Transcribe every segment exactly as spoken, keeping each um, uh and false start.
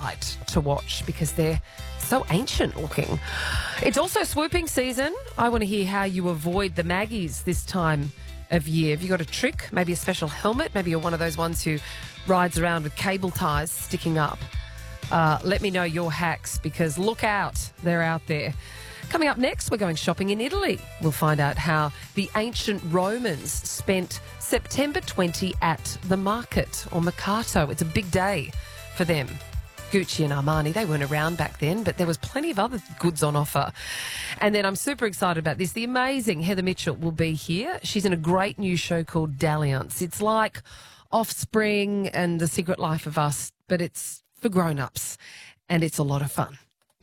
delight to watch because they're so ancient looking. It's also swooping season. I want to hear how you avoid the Maggies this time of year. Have you got a trick? Maybe a special helmet? Maybe you're one of those ones who rides around with cable ties sticking up. Uh, let me know your hacks because look out, they're out there. Coming up next, we're going shopping in Italy. We'll find out how the ancient Romans spent September twentieth at the market or Mercato. It's a big day for them. Gucci and Armani, they weren't around back then, but there was plenty of other goods on offer. And then I'm super excited about this. The amazing Heather Mitchell will be here. She's in a great new show called Dalliance. It's like Offspring and The Secret Life of Us, but it's for grown-ups, and it's a lot of fun.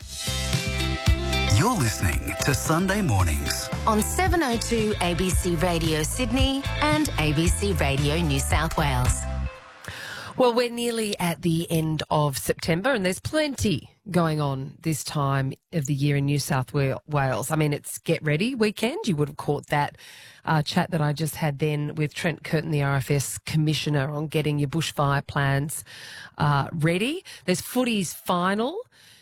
You're listening to Sunday Mornings on seven oh two A B C Radio Sydney and A B C Radio New South Wales. Well, we're nearly at the end of September and there's plenty going on this time of the year in New South Wales. I mean, it's Get Ready weekend. You would have caught that uh, chat that I just had then with Trent Curtin, the R F S Commissioner, on getting your bushfire plans uh, ready. There's footy's final.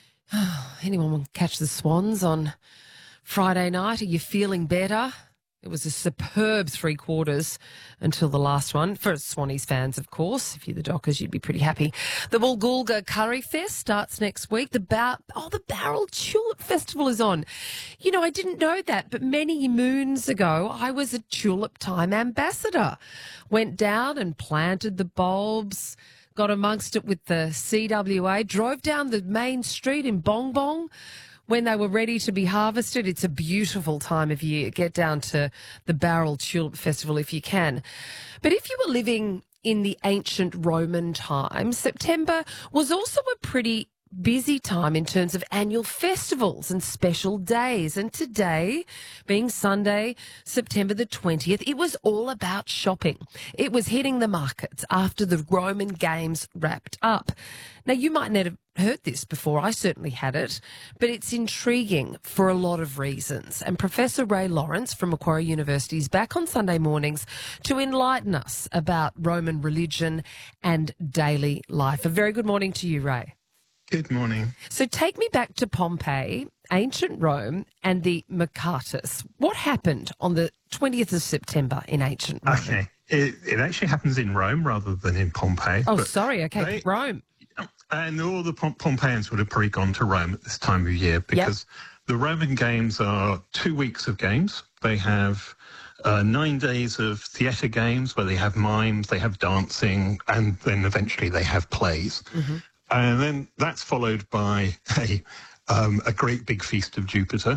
Anyone want to catch the Swans on Friday night? Are you feeling better? It was a superb three quarters until the last one. For Swannies fans, of course. If you're the Dockers, you'd be pretty happy. The Woolgoolga Curry Fest starts next week. The bar- Oh, the Barrel Tulip Festival is on. You know, I didn't know that, but many moons ago, I was a Tulip Time ambassador. Went down and planted the bulbs, got amongst it with the C W A, drove down the main street in Bong Bong when they were ready to be harvested. It's a beautiful time of year. Get down to the Barrel Tulip Festival if you can. But if you were living in the ancient Roman times, September was also a pretty busy time in terms of annual festivals and special days. And today, being Sunday, September the twentieth, it was all about shopping. It was hitting the markets after the Roman Games wrapped up. Now, you might not have heard this before. I certainly had it, but it's intriguing for a lot of reasons. And Professor Ray Lawrence from Macquarie University is back on Sunday mornings to enlighten us about Roman religion and daily life. A very good morning to you, Ray. Good morning. So take me back to Pompeii, ancient Rome, and the Mercatus. What happened on the twentieth of September in ancient Rome? Okay. It, it actually happens in Rome rather than in Pompeii. Oh, sorry. Okay, they, Rome. And all the Pom- Pompeians would have probably gone to Rome at this time of year because yep. the Roman Games are two weeks of games. They have uh, nine days of theatre games where they have mimes, they have dancing, and then eventually they have plays. Mm-hmm. And then that's followed by a, um, a great big feast of Jupiter.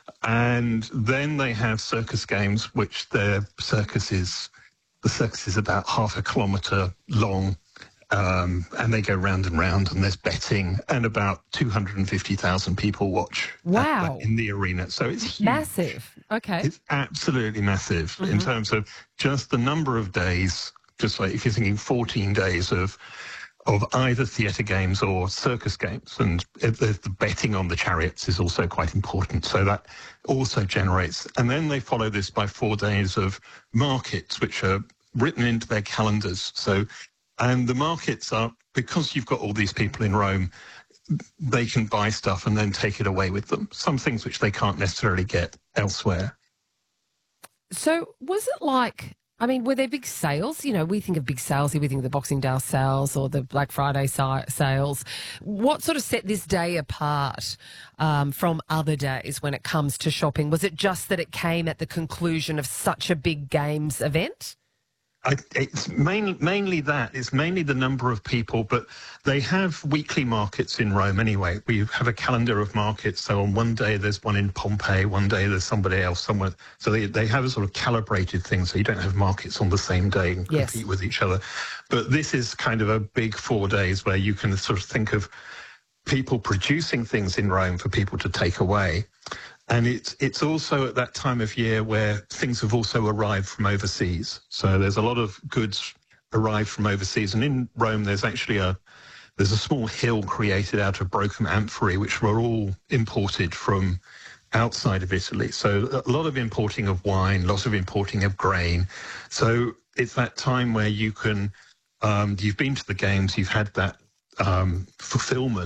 And then they have circus games, which their circus is, the circus is about half a kilometre long. Um, and they go round and round, and there's betting, and about two hundred fifty thousand people watch wow. in the arena. So it's huge. Massive. Okay. It's absolutely massive mm-hmm. in terms of just the number of days, just like if you're thinking fourteen days of of either theatre games or circus games. And it, the, the betting on the chariots is also quite important. So that also generates. And then they follow this by four days of markets, which are written into their calendars. So, and the markets are, because you've got all these people in Rome, they can buy stuff and then take it away with them. Some things which they can't necessarily get elsewhere. So was it like, I mean, were there big sales? You know, we think of big sales here. We think of the Boxing Day sales or the Black Friday sales. What sort of set this day apart um, from other days when it comes to shopping? Was it just that it came at the conclusion of such a big games event? I, it's mainly, mainly that. It's mainly the number of people, but they have weekly markets in Rome anyway. We have a calendar of markets. So on one day there's one in Pompeii, one day there's somebody else somewhere. So they, they have a sort of calibrated thing so you don't have markets on the same day and yes. compete with each other. But this is kind of a big four days where you can sort of think of people producing things in Rome for people to take away. And it's it's also at that time of year where things have also arrived from overseas. So there's a lot of goods arrived from overseas. And in Rome, there's actually a there's a small hill created out of broken amphorae, which were all imported from outside of Italy. So a lot of importing of wine, lots of importing of grain. So it's that time where you can, um, you've been to the games, you've had that um, fulfillment.